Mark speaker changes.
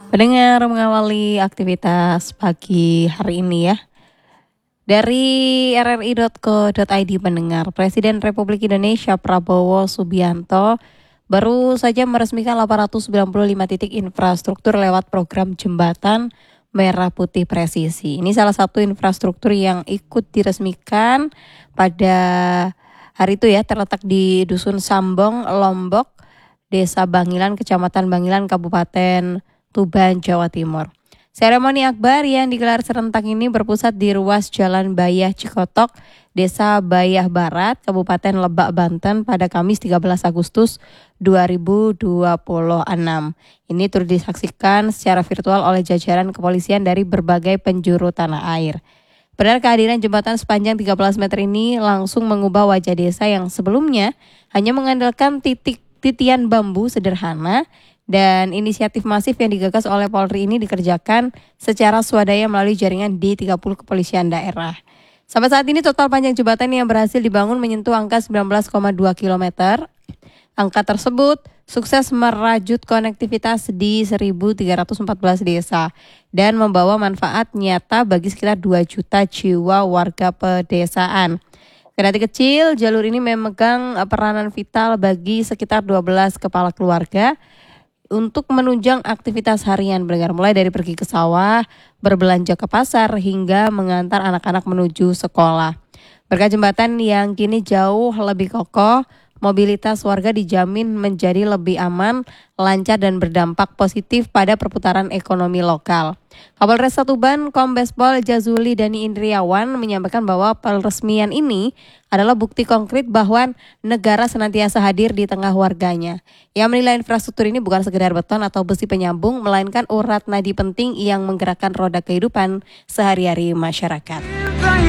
Speaker 1: Pendengar mengawali aktivitas pagi hari ini ya. Dari rri.co.id pendengar, Presiden Republik Indonesia Prabowo Subianto baru saja meresmikan 895 titik infrastruktur lewat program jembatan Merah Putih Presisi. Ini salah satu infrastruktur yang ikut diresmikan pada hari itu ya, terletak di Dusun Sambong, Lombok, Desa Bangilan, Kecamatan Bangilan, Kabupaten Tuban, Jawa Timur. Seremoni akbar yang digelar serentak ini berpusat di ruas Jalan Bayah Cikotok, Desa Bayah Barat, Kabupaten Lebak, Banten pada Kamis 13 Agustus 2026. Ini turut disaksikan secara virtual oleh jajaran kepolisian dari berbagai penjuru tanah air. Benar kehadiran jembatan sepanjang 13 meter ini langsung mengubah wajah desa yang sebelumnya hanya mengandalkan titian bambu sederhana. Dan inisiatif masif yang digagas oleh Polri ini dikerjakan secara swadaya melalui jaringan di 30 kepolisian daerah. Sampai saat ini total panjang jembatan yang berhasil dibangun menyentuh angka 19,2 km. Angka tersebut sukses merajut konektivitas di 1.314 desa dan membawa manfaat nyata bagi sekitar 2 juta jiwa warga pedesaan. Kendati kecil, jalur ini memegang peranan vital bagi sekitar 12 kepala keluarga untuk menunjang aktivitas harian pendengar, mulai dari pergi ke sawah, berbelanja ke pasar, hingga mengantar anak-anak menuju sekolah. Berkat jembatan yang kini jauh lebih kokoh, mobilitas warga dijamin menjadi lebih aman, lancar dan berdampak positif pada perputaran ekonomi lokal. Kapolres Tuban Kombes Pol Jazuli Dani Indriawan menyampaikan bahwa peresmian ini adalah bukti konkret bahwa negara senantiasa hadir di tengah warganya. Ia menilai infrastruktur ini bukan sekedar beton atau besi penyambung, melainkan urat nadi penting yang menggerakkan roda kehidupan sehari-hari masyarakat.